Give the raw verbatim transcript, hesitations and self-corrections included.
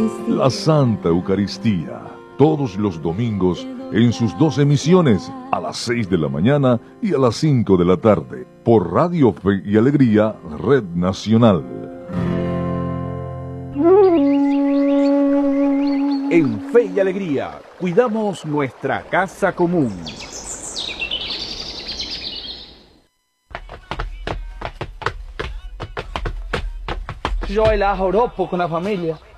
la Santa Eucaristía, todos los domingos en sus dos emisiones, a las seis de la mañana y a las cinco de la tarde, por Radio Fe y Alegría, Red Nacional. En Fe y Alegría, cuidamos nuestra casa común. Yo el joropo con la familia.